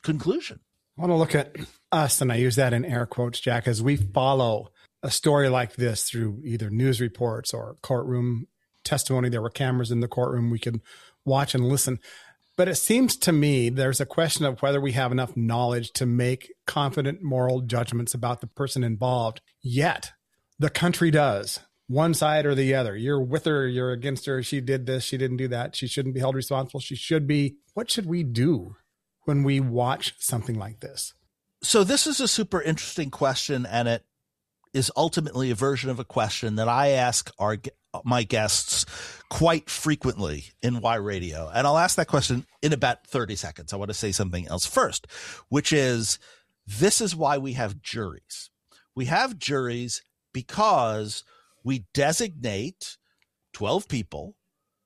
conclusion. I want to look at us, and I use that in air quotes, Jack, as we follow a story like this through either news reports or courtroom testimony. There were cameras in the courtroom we could watch and listen. But it seems to me there's a question of whether we have enough knowledge to make confident moral judgments about the person involved. Yet the country does, one side or the other. You're with her, you're against her. She did this, she didn't do that. She shouldn't be held responsible. She should be. What should we do when we watch something like this? So this is a super interesting question, and it is ultimately a version of a question that I ask my guests quite frequently in Why Radio. And I'll ask that question in about 30 seconds. I want to say something else first, which is, this is why we have juries. We have juries because we designate 12 people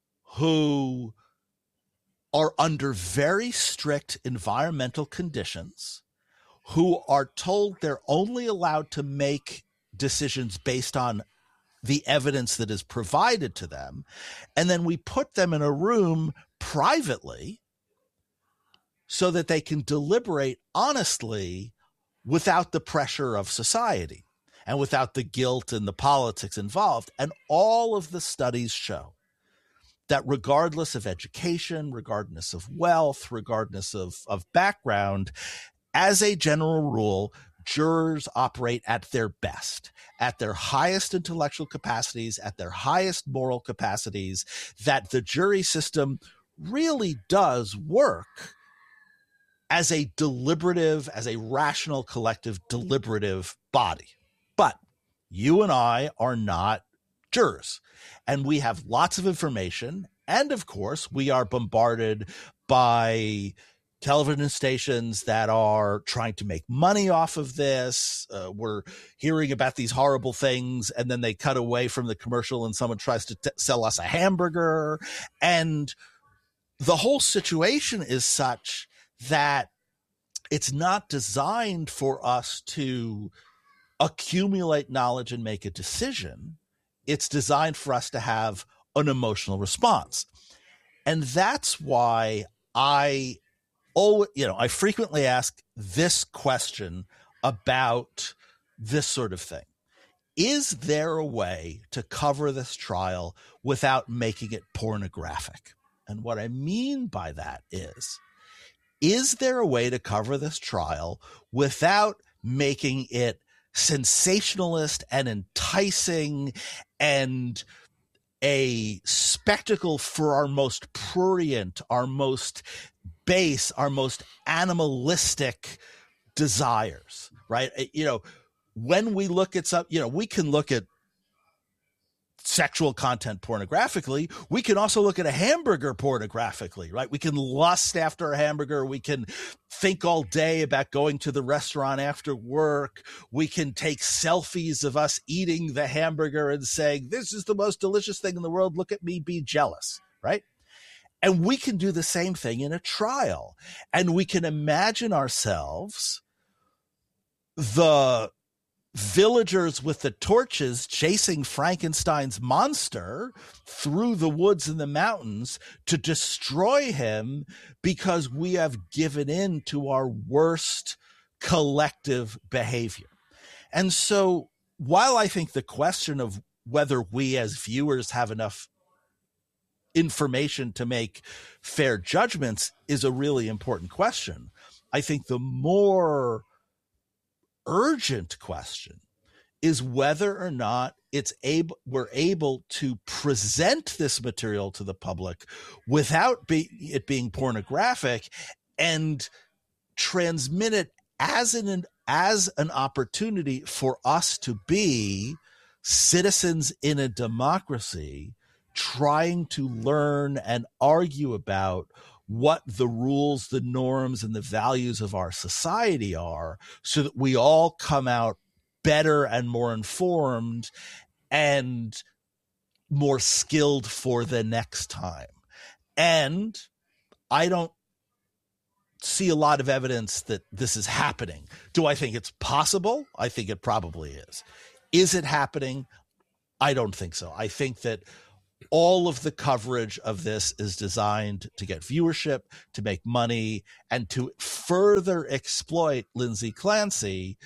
who are under very strict environmental conditions, who are told they're only allowed to make decisions based on the evidence that is provided to them. And then we put them in a room privately so that they can deliberate honestly without the pressure of society and without the guilt and the politics involved. And all of the studies show that regardless of education, regardless of wealth, regardless of background, as a general rule, jurors operate at their best, at their highest intellectual capacities, at their highest moral capacities, that the jury system really does work as a deliberative, as a rational, collective, deliberative body. But you and I are not jurors, and we have lots of information. And of course, we are bombarded by television stations that are trying to make money off of this. We're hearing about these horrible things, and then they cut away from the commercial and someone tries to sell us a hamburger. And the whole situation is such that it's not designed for us to accumulate knowledge and make a decision. It's designed for us to have an emotional response. And that's why I frequently ask this question about this sort of thing. Is there a way to cover this trial without making it pornographic? And what I mean by that is there a way to cover this trial without making it sensationalist and enticing and a spectacle for our most prurient, our most base, our most animalistic desires, right? When we look at we can look at sexual content pornographically. We can also look at a hamburger pornographically, right? We can lust after a hamburger. We can think all day about going to the restaurant after work. We can take selfies of us eating the hamburger and saying, this is the most delicious thing in the world. Look at me be jealous, right? And we can do the same thing in a trial. And we can imagine ourselves the villagers with the torches chasing Frankenstein's monster through the woods and the mountains to destroy him because we have given in to our worst collective behavior. And so while I think the question of whether we as viewers have enough information to make fair judgments is a really important question, I think the more urgent question is whether or not we're able to present this material to the public without it being pornographic and transmit it as an opportunity for us to be citizens in a democracy trying to learn and argue about what the rules, the norms, and the values of our society are so that we all come out better and more informed and more skilled for the next time. And I don't see a lot of evidence that this is happening. Do I think it's possible? I think it probably is. Is it happening? I don't think so. I think that all of the coverage of this is designed to get viewership, to make money, and to further exploit Lindsay Clancy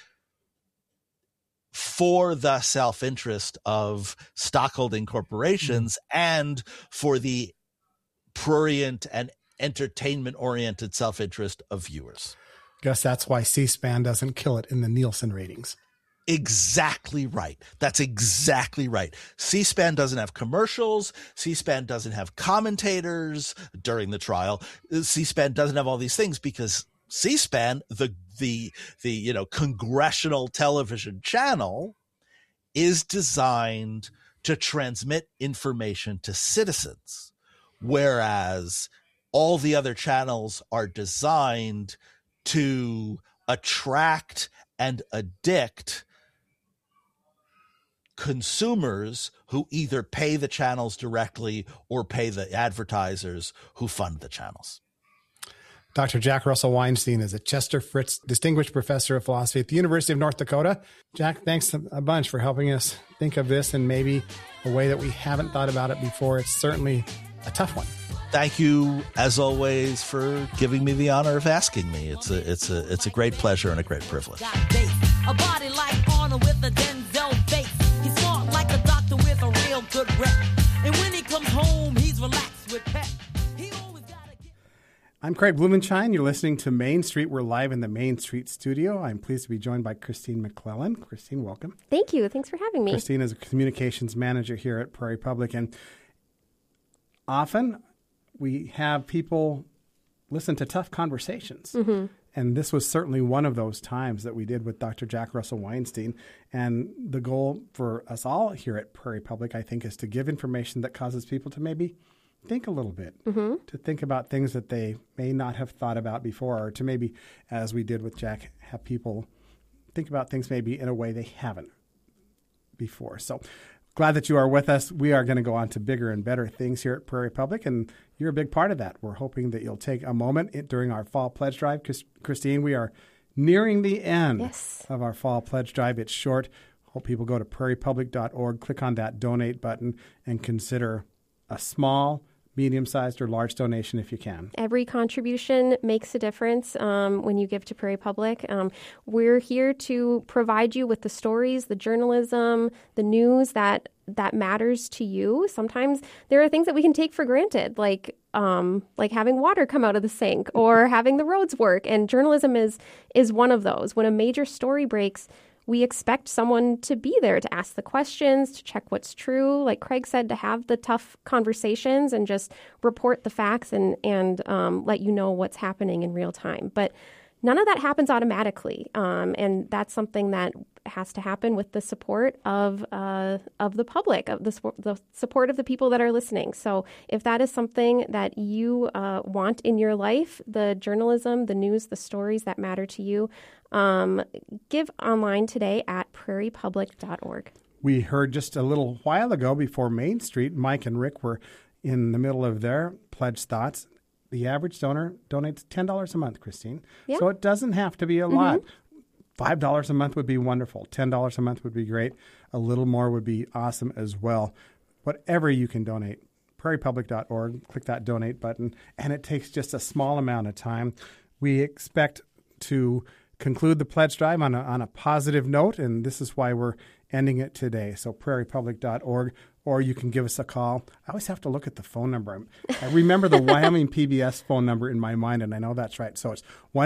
for the self-interest of stockholding corporations and for the prurient and entertainment-oriented self-interest of viewers. Guess that's why C-SPAN doesn't kill it in the Nielsen ratings. Exactly right. That's exactly right. C-SPAN doesn't have commercials. C-SPAN doesn't have commentators during the trial. C-SPAN doesn't have all these things because C-SPAN, the congressional television channel, is designed to transmit information to citizens, whereas all the other channels are designed to attract and addict consumers who either pay the channels directly or pay the advertisers who fund the channels. Dr. Jack Russell Weinstein is a Chester Fritz Distinguished Professor of Philosophy at the University of North Dakota. Jack, thanks a bunch for helping us think of this in maybe a way that we haven't thought about it before. It's certainly a tough one. Thank you, as always, for giving me the honor of asking me. It's a great pleasure and a great privilege. A body like Arnold with a Denzel face. He's smart like a doctor with a real good rep. And when he comes home, he's relaxed with pep. I'm Craig Blumenschein. You're listening to Main Street. We're live in the Main Street studio. I'm pleased to be joined by Christine McClellan. Christine, welcome. Thank you. Thanks for having me. Christine is a communications manager here at Prairie Public. And often we have people listen to tough conversations. Mm-hmm. And this was certainly one of those times that we did with Dr. Jack Russell Weinstein. And the goal for us all here at Prairie Public, I think, is to give information that causes people to maybe think a little bit, to think about things that they may not have thought about before, or to maybe, as we did with Jack, have people think about things maybe in a way they haven't before. So glad that you are with us. We are going to go on to bigger and better things here at Prairie Public, and you're a big part of that. We're hoping that you'll take a moment during our Fall Pledge Drive. Christine, we are nearing the end of our Fall Pledge Drive. It's short. Hope people go to prairiepublic.org, click on that donate button, and consider a small, medium-sized, or large donation if you can. Every contribution makes a difference when you give to Prairie Public. We're here to provide you with the stories, the journalism, the news that matters to you. Sometimes there are things that we can take for granted, like having water come out of the sink or having the roads work. And journalism is one of those. When a major story breaks, we expect someone to be there to ask the questions, to check what's true. Like Craig said, to have the tough conversations and just report the facts and let you know what's happening in real time. But none of that happens automatically. And that's something that has to happen with the support of the public, of the support of the people that are listening. So if that is something that you want in your life, the journalism, the news, the stories that matter to you, give online today at prairiepublic.org. We heard just a little while ago before Main Street, Mike and Rick were in the middle of their pledge thoughts. The average donor donates $10 a month, Christine. Yeah. So it doesn't have to be a lot. $5 a month would be wonderful. $10 a month would be great. A little more would be awesome as well. Whatever you can donate, prairiepublic.org, click that donate button, and it takes just a small amount of time. We expect to conclude the pledge drive on a positive note, and this is why we're ending it today. So prairiepublic.org, or you can give us a call. I always have to look at the phone number. I remember the Wyoming PBS phone number in my mind, and I know that's right. So it's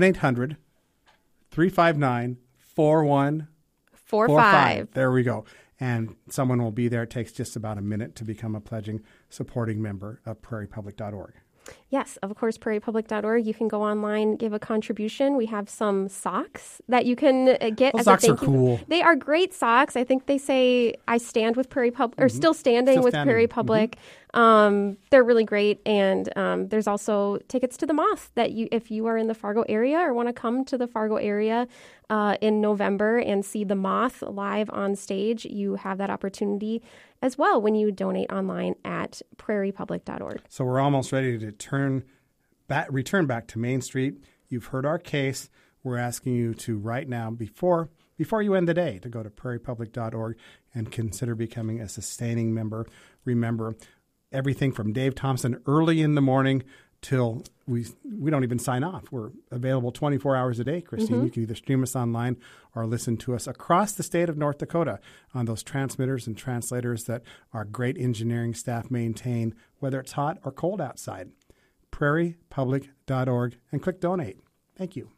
1-800-359-4145. There we go. And someone will be there. It takes just about a minute to become a pledging, supporting member of prairiepublic.org. Yes, of course, prairiepublic.org. You can go online, give a contribution. We have some socks that you can get. Those socks are cool. They are great socks. I think they say, I stand with Prairie Public, or still standing with Prairie Public. They're really great. And there's also tickets to the Moth that if you are in the Fargo area or want to come to the Fargo area in November and see the Moth live on stage, you have that opportunity as well when you donate online at prairiepublic.org. So we're almost ready to return back to Main Street. You've heard our case. We're asking you to right now, before you end the day, to go to prairiepublic.org and consider becoming a sustaining member. Remember, everything from Dave Thompson early in the morning till we don't even sign off. We're available 24 hours a day, Christine. You can either stream us online or listen to us across the state of North Dakota on those transmitters and translators that our great engineering staff maintain, whether it's hot or cold outside. prairiepublic.org and click donate. Thank you.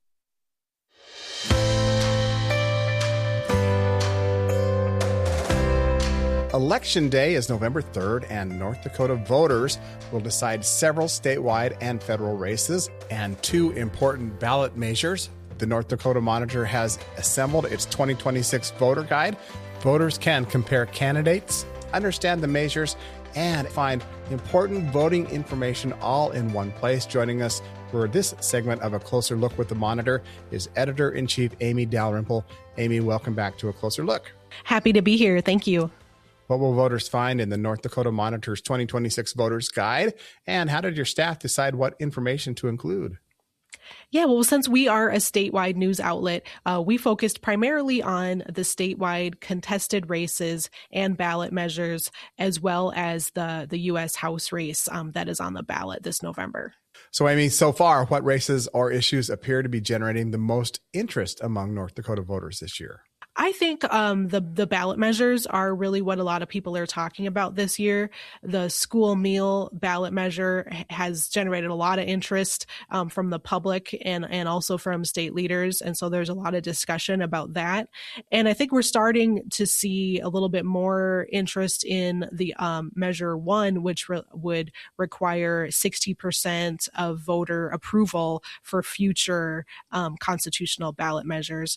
Election Day is November 3rd, and North Dakota voters will decide several statewide and federal races and 2 important ballot measures. The North Dakota Monitor has assembled its 2026 voter guide. Voters can compare candidates, understand the measures, and find important voting information all in one place. Joining us for this segment of A Closer Look with the Monitor is Editor-in-Chief Amy Dalrymple. Amy, welcome back to A Closer Look. Happy to be here. Thank you. What will voters find in the North Dakota Monitor's 2026 Voters Guide? And how did your staff decide what information to include? Yeah, well, since we are a statewide news outlet, we focused primarily on the statewide contested races and ballot measures, as well as the U.S. House race that is on the ballot this November. So, Amy, so far, what races or issues appear to be generating the most interest among North Dakota voters this year? I think the ballot measures are really what a lot of people are talking about this year. The school meal ballot measure has generated a lot of interest from the public and also from state leaders. And so there's a lot of discussion about that. And I think we're starting to see a little bit more interest in the Measure 1, which would require 60% of voter approval for future constitutional ballot measures.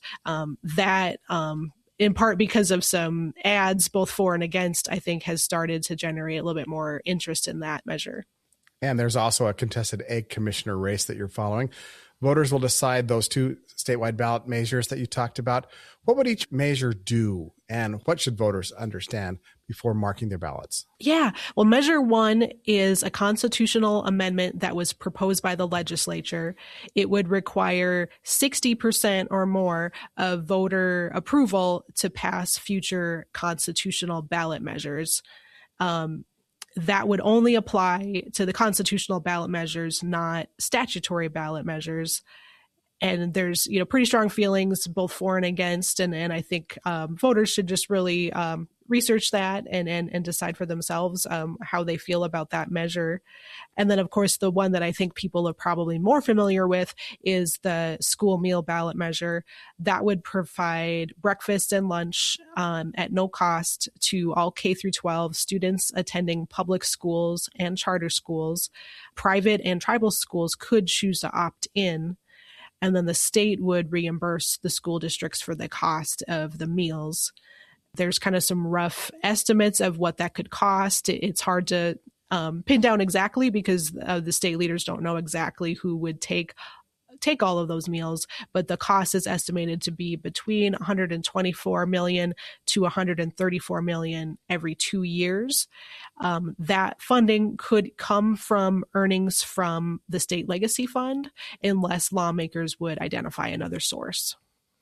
In part because of some ads, both for and against, I think has started to generate a little bit more interest in that measure. And there's also a contested egg commissioner race that you're following. Voters will decide those 2 statewide ballot measures that you talked about. What would each measure do, and what should voters understand before marking their ballots? Yeah, well, Measure 1 is a constitutional amendment that was proposed by the legislature. It would require 60% or more of voter approval to pass future constitutional ballot measures. That would only apply to the constitutional ballot measures, not statutory ballot measures. And there's, pretty strong feelings both for and against. And I think voters should just really research that and decide for themselves how they feel about that measure. And then, of course, the one that I think people are probably more familiar with is the school meal ballot measure. That would provide breakfast and lunch at no cost to all K through 12 students attending public schools and charter schools. Private and tribal schools could choose to opt in. And then the state would reimburse the school districts for the cost of the meals. There's kind of some rough estimates of what that could cost. It's hard to pin down exactly because the state leaders don't know exactly who would take all of those meals, but the cost is estimated to be between $124 million to $134 million every 2 years. That funding could come from earnings from the state legacy fund unless lawmakers would identify another source.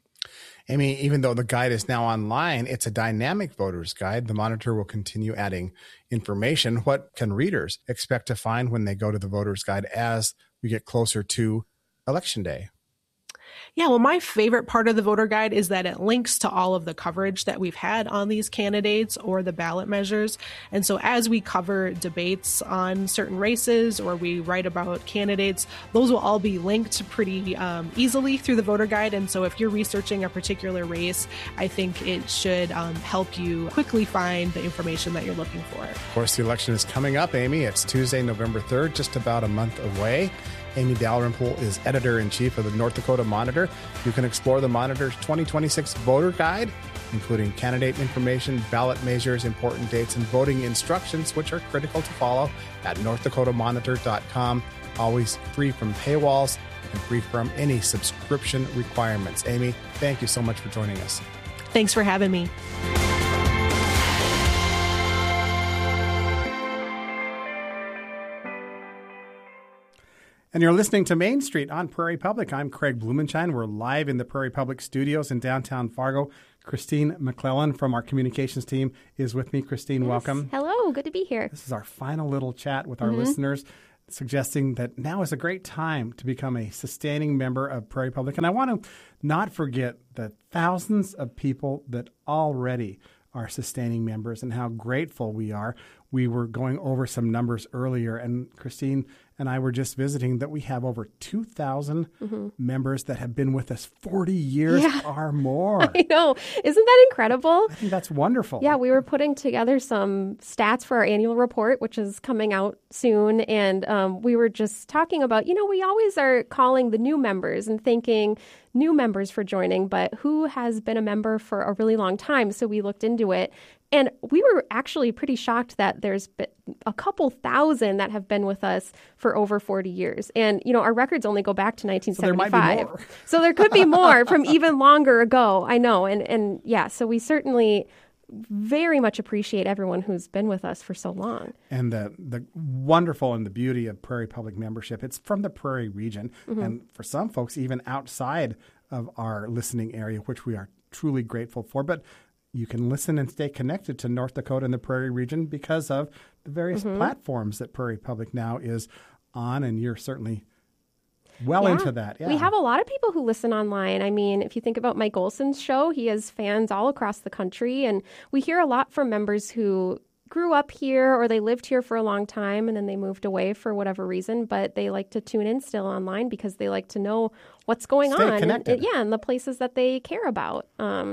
Amy, even though the guide is now online, it's a dynamic voter's guide. The Monitor will continue adding information. What can readers expect to find when they go to the voter's guide as we get closer to Election Day? Yeah, well, my favorite part of the voter guide is that it links to all of the coverage that we've had on these candidates or the ballot measures. And so as we cover debates on certain races or we write about candidates, those will all be linked pretty easily through the voter guide. And so if you're researching a particular race, I think it should help you quickly find the information that you're looking for. Of course, the election is coming up, Amy. It's Tuesday, November 3rd, just about a month away. Amy Dalrymple is Editor-in-Chief of the North Dakota Monitor. You can explore the Monitor's 2026 voter guide, including candidate information, ballot measures, important dates, and voting instructions, which are critical to follow at northdakotamonitor.com. Always free from paywalls and free from any subscription requirements. Amy, thank you so much for joining us. Thanks for having me. And you're listening to Main Street on Prairie Public. I'm Craig Blumenshine. We're live in the Prairie Public studios in downtown Fargo. Christine McClellan from our communications team is with me. Christine, welcome. Hello, good to be here. This is our final little chat with our listeners, suggesting that now is a great time to become a sustaining member of Prairie Public. And I want to not forget the thousands of people that already are sustaining members and how grateful we are. We were going over some numbers earlier, and Christine and I were just visiting that we have over 2,000 members that have been with us 40 years or more. I know. Isn't that incredible? I think that's wonderful. Yeah, we were putting together some stats for our annual report, which is coming out soon. And we were just talking about, we always are calling the new members and thanking new members for joining, but who has been a member for a really long time? So we looked into it. And we were actually pretty shocked that there's been a couple thousand that have been with us for over 40 years. And, our records only go back to 1975. So there might be more. So there could be more from even longer ago. I know. And yeah, so we certainly very much appreciate everyone who's been with us for so long. And the wonderful and the beauty of Prairie Public membership, it's from the Prairie region. And for some folks, even outside of our listening area, which we are truly grateful for. But you can listen and stay connected to North Dakota and the Prairie region because of the various platforms that Prairie Public now is on, and you're certainly well into that. Yeah. We have a lot of people who listen online. I mean, if you think about Mike Olson's show, he has fans all across the country, and we hear a lot from members who grew up here or they lived here for a long time and then they moved away for whatever reason, but they like to tune in still online because they like to know what's going on. Connected. And the places that they care about.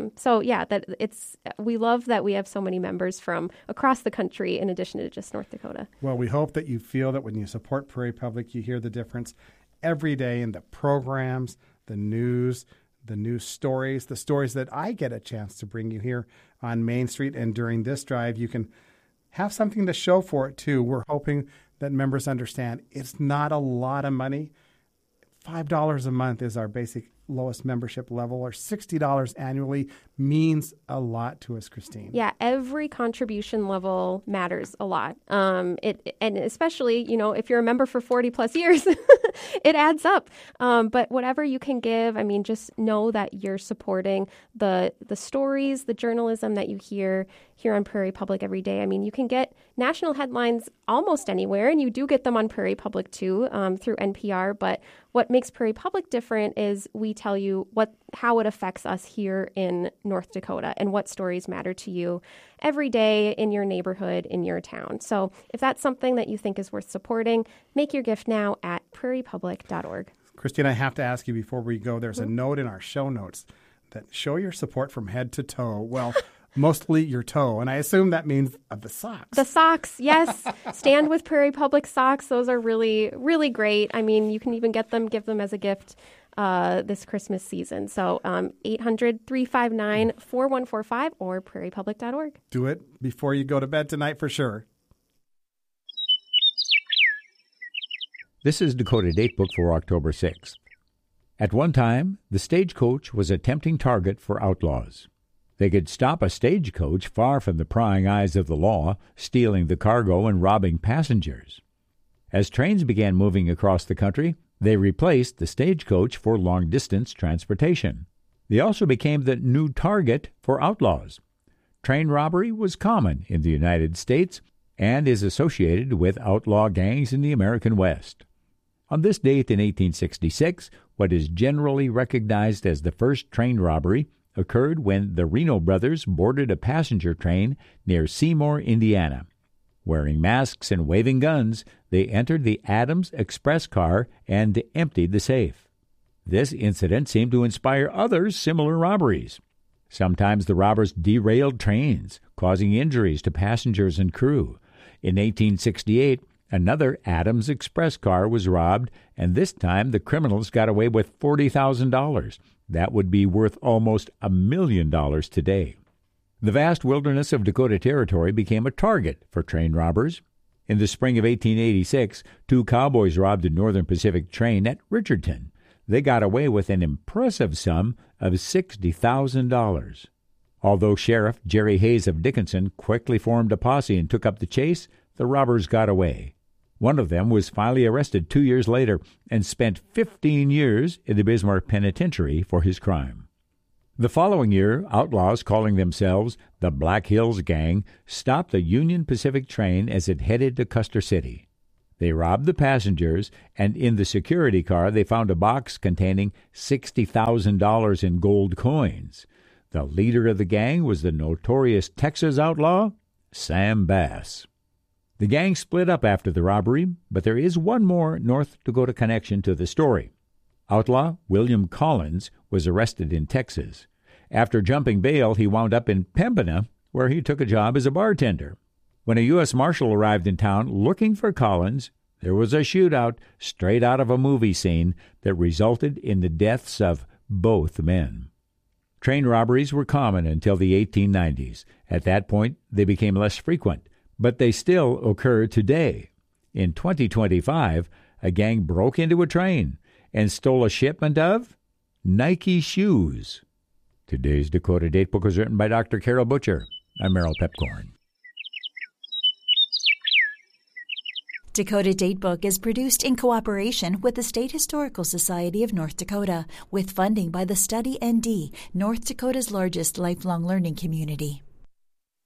We love that we have so many members from across the country in addition to just North Dakota. Well, we hope that you feel that when you support Prairie Public, you hear the difference every day in the programs, the news stories, the stories that I get a chance to bring you here on Main Street. And during this drive, you can have something to show for it, too. We're hoping that members understand it's not a lot of money. $5 a month is our basic lowest membership level, or $60 annually means a lot to us, Christine. Yeah, every contribution level matters a lot. And especially, if you're a member for 40 plus years, it adds up. But whatever you can give, just know that you're supporting the stories, the journalism that you hear here on Prairie Public every day. You can get national headlines almost anywhere, and you do get them on Prairie Public too, through NPR. But what makes Prairie Public different is we tell you how it affects us here in North Dakota and what stories matter to you every day in your neighborhood, in your town. So if that's something that you think is worth supporting, make your gift now at prairiepublic.org. Christine, I have to ask you before we go, there's a note in our show notes that show your support from head to toe. Well, mostly your toe, and I assume that means the socks. The socks, yes. Stand with Prairie Public socks. Those are really, really great. You can even give them as a gift this Christmas season. So 800-359-4145 or prairiepublic.org. Do it before you go to bed tonight for sure. This is Dakota Datebook for October 6th. At one time, the stagecoach was a tempting target for outlaws. They could stop a stagecoach far from the prying eyes of the law, stealing the cargo and robbing passengers. As trains began moving across the country, they replaced the stagecoach for long-distance transportation. They also became the new target for outlaws. Train robbery was common in the United States and is associated with outlaw gangs in the American West. On this date in 1866, what is generally recognized as the first train robbery occurred when the Reno brothers boarded a passenger train near Seymour, Indiana. Wearing masks and waving guns, they entered the Adams Express car and emptied the safe. This incident seemed to inspire other similar robberies. Sometimes the robbers derailed trains, causing injuries to passengers and crew. In 1868, another Adams Express car was robbed, and this time the criminals got away with $40,000. That would be worth almost $1 million today. The vast wilderness of Dakota Territory became a target for train robbers. In the spring of 1886, 2 cowboys robbed a Northern Pacific train at Richardton. They got away with an impressive sum of $60,000. Although Sheriff Jerry Hayes of Dickinson quickly formed a posse and took up the chase, the robbers got away. One of them was finally arrested 2 years later and spent 15 years in the Bismarck Penitentiary for his crime. The following year, outlaws calling themselves the Black Hills Gang stopped the Union Pacific train as it headed to Custer City. They robbed the passengers, and in the security car they found a box containing $60,000 in gold coins. The leader of the gang was the notorious Texas outlaw, Sam Bass. The gang split up after the robbery, but there is one more North Dakota connection to the story. Outlaw William Collins was arrested in Texas. After jumping bail, he wound up in Pembina, where he took a job as a bartender. When a U.S. Marshal arrived in town looking for Collins, there was a shootout straight out of a movie scene that resulted in the deaths of both men. Train robberies were common until the 1890s. At that point, they became less frequent, but they still occur today. In 2025, a gang broke into a train and stole a shipment of Nike shoes. Today's Dakota Datebook was written by Dr. Carol Butcher. I'm Merrill Pepcorn. Dakota Datebook is produced in cooperation with the State Historical Society of North Dakota, with funding by the Study ND, North Dakota's largest lifelong learning community.